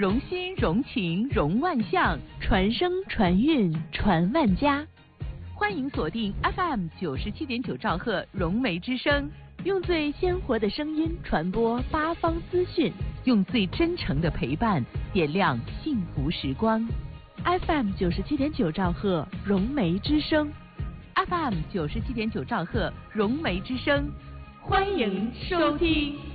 融心融情融万象，传声传韵传万家。欢迎锁定 FM 97.9兆赫融媒之声，用最鲜活的声音传播八方资讯，用最真诚的陪伴点亮幸福时光。FM 97.9兆赫融媒之声 ，FM 97.9兆赫融媒之声，欢迎收听。